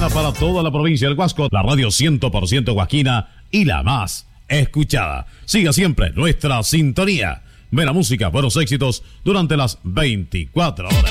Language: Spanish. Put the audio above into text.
Huasquina para toda la provincia del Huasco, la radio 100% huasquina y la más escuchada. Siga siempre nuestra sintonía. Ve la música, buenos éxitos durante las 24 horas.